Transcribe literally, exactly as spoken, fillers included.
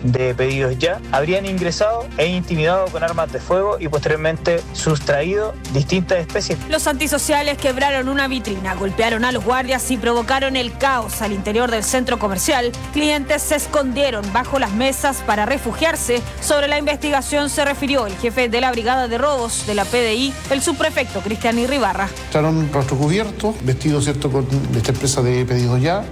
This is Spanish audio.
de Pedidos Ya habrían ingresado e intimidado con armas de fuego y posteriormente sustraído distintas especies. Los antisociales quebraron una vitrina, golpearon a los guardias y provocaron el caos al interior del centro comercial. Clientes se escondieron bajo las mesas para refugiarse. Sobre la investigación se refirió el jefe de la Brigada de Robos de la P D I, el subprefecto Cristian Irribarra. Estaron rostro cubierto, vestidos, ¿cierto?, con esta empresa de Pedidos Ya.